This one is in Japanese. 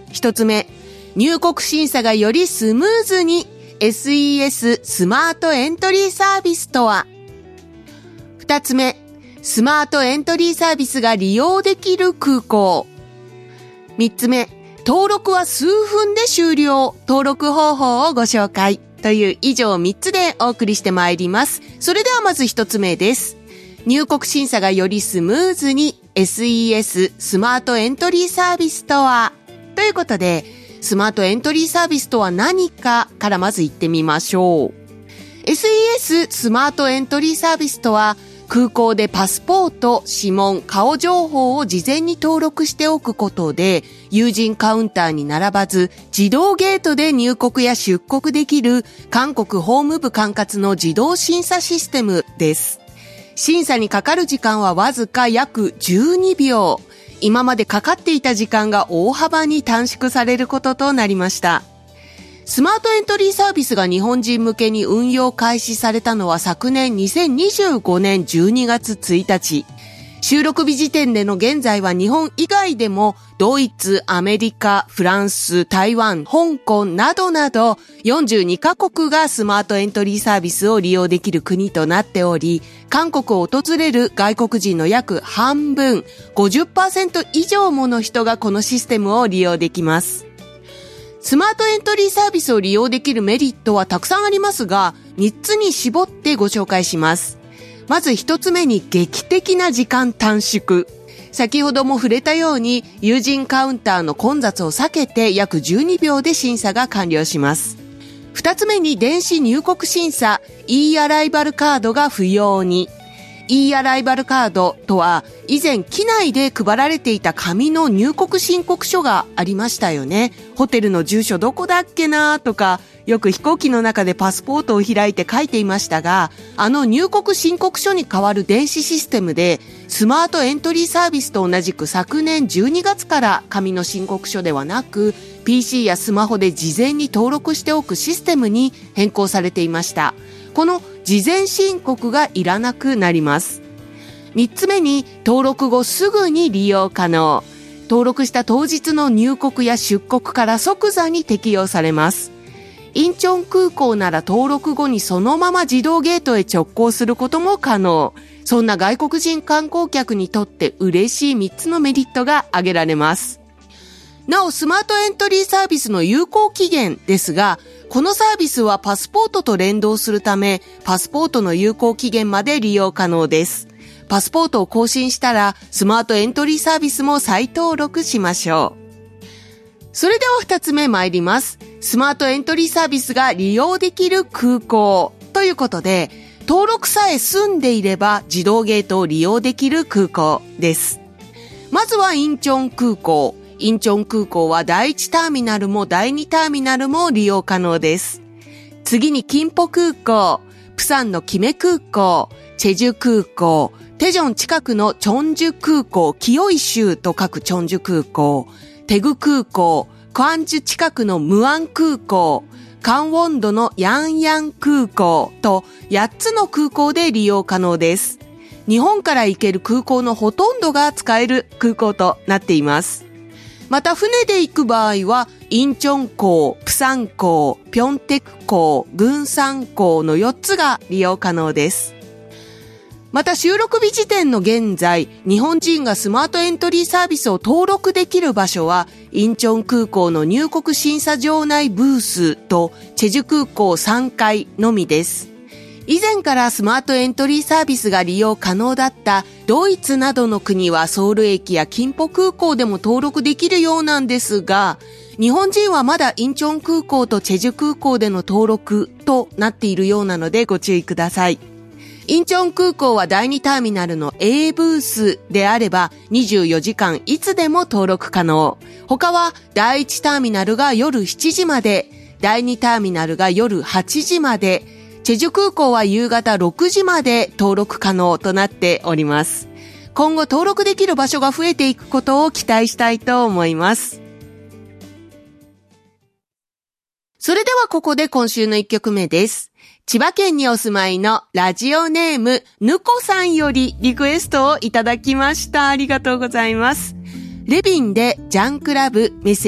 一つ目、入国審査がよりスムーズに SES スマートエントリーサービスとは。二つ目、スマートエントリーサービスが利用できる空港。三つ目、登録は数分で終了。登録方法をご紹介。という以上3つでお送りしてまいります。それではまず1つ目です。入国審査がよりスムーズに SES スマートエントリーサービスとは。ということで、スマートエントリーサービスとは何かからまず言ってみましょう。SES スマートエントリーサービスとは、空港でパスポート、指紋、顔情報を事前に登録しておくことで、有人カウンターに並ばず、自動ゲートで入国や出国できる韓国法務部管轄の自動審査システムです。審査にかかる時間はわずか約12秒。今までかかっていた時間が大幅に短縮されることとなりました。スマートエントリーサービスが日本人向けに運用開始されたのは昨年2025年12月1日。収録日時点での現在は日本以外でもドイツ、アメリカ、フランス、台湾、香港などなど42カ国がスマートエントリーサービスを利用できる国となっており、韓国を訪れる外国人の約半分、50% 以上もの人がこのシステムを利用できます。スマートエントリーサービスを利用できるメリットはたくさんありますが、3つに絞ってご紹介します。まず1つ目に劇的な時間短縮。先ほども触れたように、有人カウンターの混雑を避けて約12秒で審査が完了します。2つ目に電子入国審査、e アライバルカードが不要に。e アライバルカードとは、以前機内で配られていた紙の入国申告書がありましたよね。ホテルの住所どこだっけなとか、よく飛行機の中でパスポートを開いて書いていましたが、あの入国申告書に代わる電子システムで、スマートエントリーサービスと同じく昨年12月から紙の申告書ではなく、PC やスマホで事前に登録しておくシステムに変更されていました。この事前申告がいらなくなります。3つ目に登録後すぐに利用可能。登録した当日の入国や出国から即座に適用されます。インチョン空港なら登録後にそのまま自動ゲートへ直行することも可能。そんな外国人観光客にとって嬉しい3つのメリットが挙げられます。なお、スマートエントリーサービスの有効期限ですが、このサービスはパスポートと連動するため、パスポートの有効期限まで利用可能です。パスポートを更新したら、スマートエントリーサービスも再登録しましょう。それでは2つ目参ります。スマートエントリーサービスが利用できる空港ということで、登録さえ済んでいれば自動ゲートを利用できる空港です。まずはインチョン空港。インチョン空港は第1ターミナルも第2ターミナルも利用可能です。次にキンポ空港、プサンのキメ空港、チェジュ空港、テジョン近くのチョンジュ空港、清い州と書くチョンジュ空港、テグ空港、クアンジュ近くのムアン空港、カンウォンドのヤンヤン空港と8つの空港で利用可能です。日本から行ける空港のほとんどが使える空港となっています。また船で行く場合は、インチョン港、プサン港、ピョンテク港、グンサン港の4つが利用可能です。また収録日時点の現在、日本人がスマートエントリーサービスを登録できる場所は、インチョン空港の入国審査場内ブースとチェジュ空港3階のみです。以前からスマートエントリーサービスが利用可能だったドイツなどの国はソウル駅やキンポ空港でも登録できるようなんですが、日本人はまだインチョン空港とチェジュ空港での登録となっているようなのでご注意ください。インチョン空港は第2ターミナルの A ブースであれば24時間いつでも登録可能。他は第1ターミナルが夜7時まで、第2ターミナルが夜8時まで、チェジュ空港は夕方6時まで登録可能となっております。今後登録できる場所が増えていくことを期待したいと思います。それではここで今週の1曲目です。千葉県にお住まいのラジオネームぬこさんよりリクエストをいただきました。ありがとうございます。レビンでジャンクラブメッセージ